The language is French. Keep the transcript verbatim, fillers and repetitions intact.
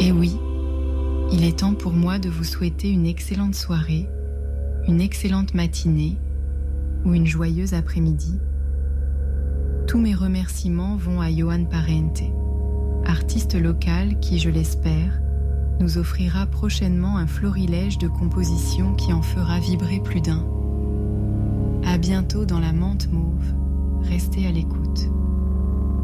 Et oui, il est temps pour moi de vous souhaiter une excellente soirée, une excellente matinée ou une joyeuse après-midi. Tous mes remerciements vont à Johan Parente, artiste local qui, je l'espère, nous offrira prochainement un florilège de compositions qui en fera vibrer plus d'un. À bientôt dans la menthe mauve, restez à l'écoute.